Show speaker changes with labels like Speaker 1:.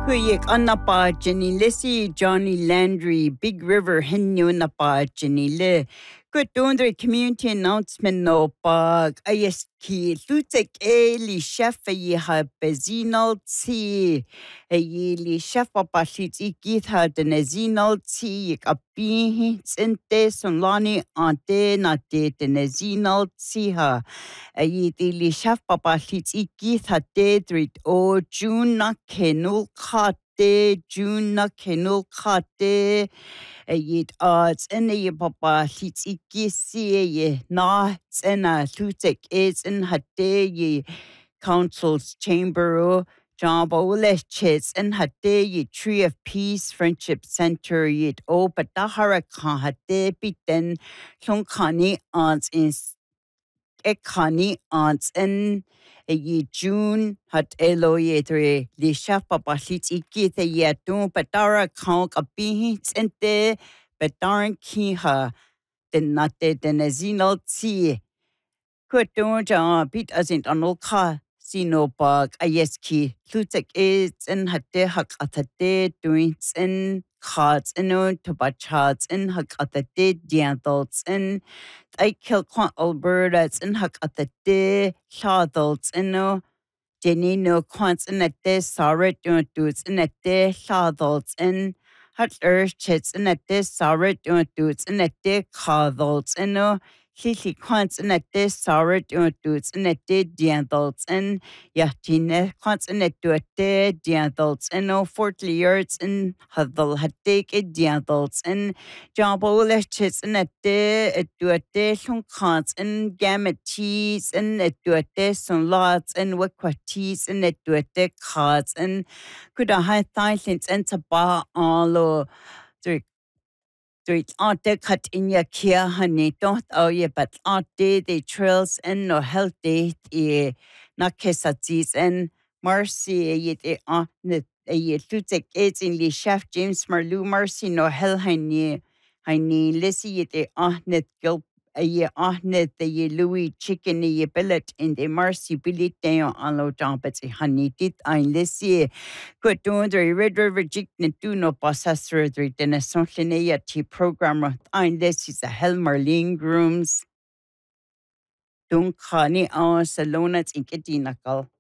Speaker 1: Kuyik anapa Jenny Lissy, Johnny Landry, Big River Henyu napa Jenny Le. Good the community announcement no bug. Ayaski Lutek li chef ye ha bezinal tea. A li chef papa shits ikith had the nezinal tea a bean sente sonlani ante na de the nezinal tea ha. A li chef papa shits ikith had de o June na kenul kate June na kenul kate. Yit odds in the papa hits ye na tsena lutek is in hade ye council's chamber John Bowlechits and hade ye Tree of Peace Friendship Center yit o but dahara kan hade biten lunkani aunts in ekani aunts in ye June hat eloyetre li chef papa hits ikite ye don't but dara kan kabihits and de but darn kiha den natte den zinal tea. Kutun ja bit as in anolka sino bag ayeski lutek is and hatte hak atate doings and cards and no tobachats and hak atate diantals and I kill quan albertas and hak atate shadals and no Jenny no quants and at this sorrow don't do it and at this shadals and hat chits and at this sorrow don't do it and at this cadals and no Lily quants and at this sorrow don't do it and at this diantals and Yatina quants and at do it diantals and no 40 yards and huddle had take it diantals and Jumbo chits and at this do it some quants and gamma cheese and at do it some lots and what cheese and at do it cards and could I have thousands and to bar all or Street ante cut in your kia honey don't oh yeah but ante the trails and no healthy na kesatis and mercy it on the lutek it's in the chef James Marlou mercy no hell honey lissy it on net gil on net the Louis chicken ye billet in the mercy billet down on low jump it's honey did I lissy Good doing the Red River Jig do no possessor the Denesonlinea tea program ein this is a Helmer grooms. Don't Kani on Salona in Kedinakal.